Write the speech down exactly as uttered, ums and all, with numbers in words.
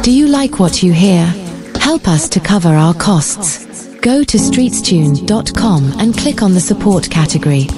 Do you like what you hear? Help us to cover our costs. Go to streetstune dot com and click on the support category.